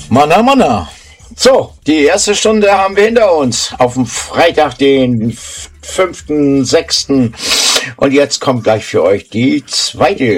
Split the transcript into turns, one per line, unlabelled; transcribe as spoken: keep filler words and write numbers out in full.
Manna, Manna. So, die erste Stunde haben wir hinter uns. Auf dem Freitag, den fünften sechsten Und jetzt kommt gleich für euch die zweite